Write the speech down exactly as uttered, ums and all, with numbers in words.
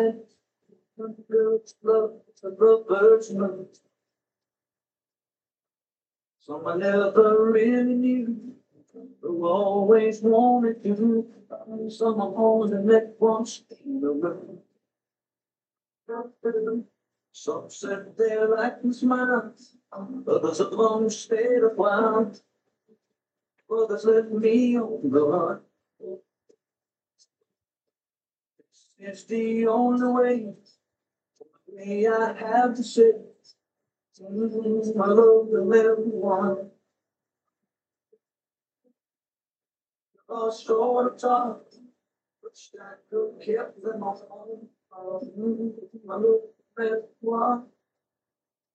Someone never really knew, who always wanted to. Someone on the neck once in the room. Some said they like and smile, others alone stayed a while, others let me on the run. It's the only way for me, I have to say, mm, I love them everyone. Oh, short of time, but I could keep them all. Mm, I love everyone.